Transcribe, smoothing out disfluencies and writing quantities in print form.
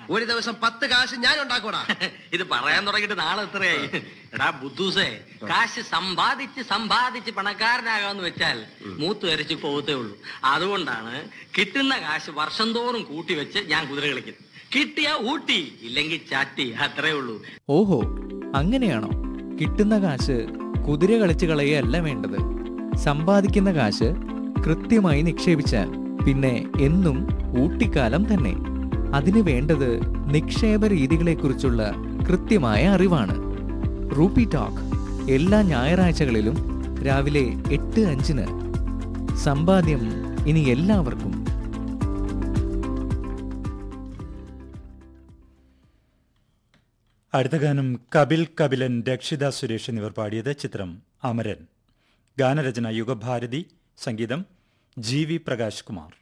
ഒരു ദിവസം 10 കാശ് ഞാൻ ഉണ്ടാക്കൂടാ. ഇത് പറയാൻ തുടങ്ങിയിട്ട് നാളെ എത്രയായി? എടാ ബുദ്ധൂസേ, കാശ് സമ്പാദിച്ച് പണക്കാരനാകാന്ന് വെച്ചാൽ മൂത്ത് വരച്ച് പോകത്തേ ഉള്ളൂ. അതുകൊണ്ടാണ് കിട്ടുന്ന കാശ് വർഷം തോറും കൂട്ടി വെച്ച് ഞാൻ കുതിര കളിക്കുന്നത്. കിട്ടിയാ ഊട്ടി, ഇല്ലെങ്കിൽ ചാറ്റി, അത്രേ ഉള്ളൂ. ഓഹോ, അങ്ങനെയാണോ? കിട്ടുന്ന കാശ് കുതിര കളിച്ച് കളയല്ല വേണ്ടത്. സമ്പാദിക്കുന്ന കാശ് കൃത്യമായി നിക്ഷേപിച്ചാൽ പിന്നെ എന്നും ഊട്ടിക്കാലം തന്നെ. അതിന് വേണ്ടത് നിക്ഷേപ രീതികളെക്കുറിച്ചുള്ള കൃത്യമായ അറിവാണ്. റൂപ്പി ടോക്ക് എല്ലാ ഞായറാഴ്ചകളിലും രാവിലെ 8:05. സമ്പാദ്യം ഇനി എല്ലാവർക്കും. അടുത്ത ഗാനം കപിലൻ, രക്ഷിത സുരേഷ് എന്നിവർ പാടിയത്. ചിത്രം അമരൻ. ഗാനരചന യുഗഭാരതി, സംഗീതം GV പ്രകാശ് കുമാർ.